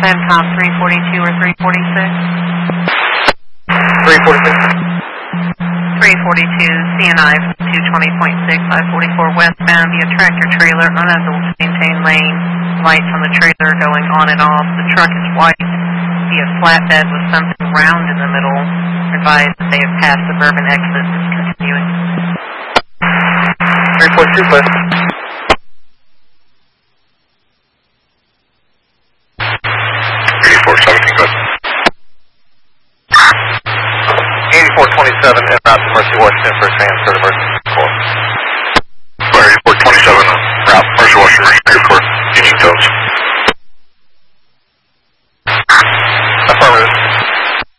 Femcom 342 or 346? 346. 342, CNI 220.6, I-44 westbound via tractor trailer, unable to maintain lane. Lights on the trailer going on and off. The truck is white via flatbed with something round in the middle. Advised that they have passed suburban exit. Is continuing. 342, please. 8417, good. 8427, en route to Mercy, Washington, first hand, third emergency.